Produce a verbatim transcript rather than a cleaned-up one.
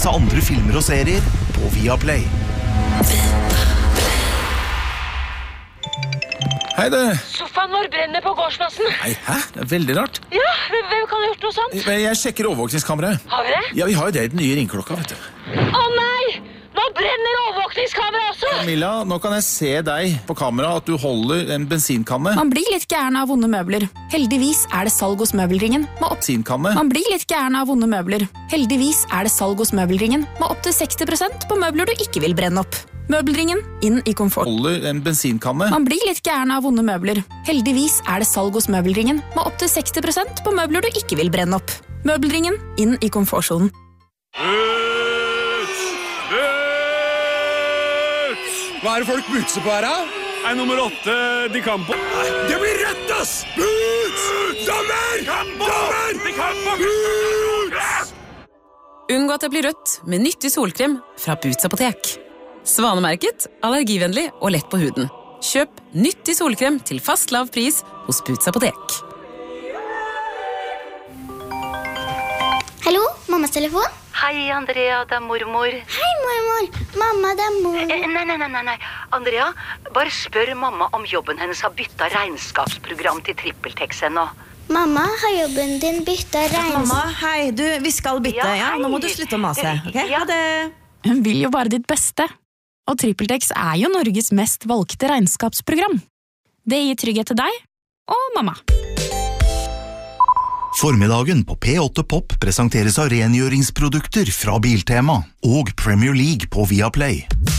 masse andre filmer og serier på Viaplay. Hei det. Sofaen vår brenner på gårdsplassen. Nei, hæ? Det er veldig rart. Ja, hvem hvem kan ha gjort noe sånt? Jeg, jeg sjekker overvåkningskameraet. Har vi det? Ja, vi har jo det i den nye ringklokka, vet du. Å nei! Nå brenner overvåkningskamera også! Camilla, nå kan jeg se deg på kamera at du holder en bensinkanne. Man blir litt gæren av vonde møbler. Heldigvis er det salg hos Møbelringen med opp... Bensinkanne. Man blir litt gæren av vonde møbler. Heldigvis er det salg hos Møbelringen med opp til seksti prosent på møbler du ikke vil brenne opp. Møbelringen, inn i komfort. Holder en bensinkanne. Man blir litt gæren av vonde møbler. Heldigvis er det salg hos Møbelringen med opp til seksti prosent på møbler du ikke vil brenne opp. Møbelringen, inn i komfortsonen. Boots! Boots! Hva er det folk butser på her, da? Er nummer åtte Di Campo? Det blir rett, ass! Boots! Dommer! Dommer! Di Campo! Boots! Unngå at det blir rødt med nyttig solkrem fra Boots apotek. Svanemerket, allergivennlig og lett på huden. Kjøp nyttig solkrem til fast lav pris hos Boots apotek. Hallo, mammas telefon? Hei, Andrea, det er mormor. Hei, mormor. Mamma, det er mormor. Eh, nei, nei, nei, nei, nei. Andrea, bare spør mamma om jobben hennes har byttet regnskapsprogram til TrippelTex ennå. Mamma, har jobben din byttet regns... Mamma, hei, du, vi skal bytte, ja, Ja, hei. nå må du slutte å mase, ok? Ja. Ha det. Hun vil jo bare ditt beste. Og TrippelTex er jo Norges mest valgte regnskapsprogram. Det gir trygghet til deg og mamma. Formiddagen på P åtte Pop presenteres av rengjøringsprodukter fra Biltema og Premier League på Viaplay.